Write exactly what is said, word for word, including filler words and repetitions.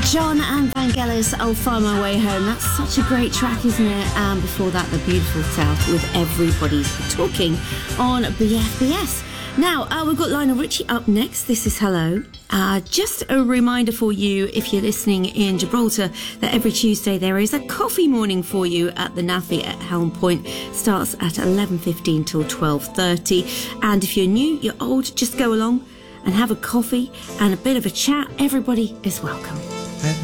John and Vangelis, I'll Find My Way Home. That's such a great track, isn't it? And before that, The Beautiful South with Everybody's Talking on B F B S. Now, uh, we've got Lionel Richie up next. This is Hello. Uh, just a reminder for you, if you're listening in Gibraltar, that every Tuesday there is a coffee morning for you at the Naffy at Helm Point. Starts at eleven fifteen till twelve thirty. And if you're new, you're old, just go along and have a coffee and a bit of a chat. Everybody is welcome.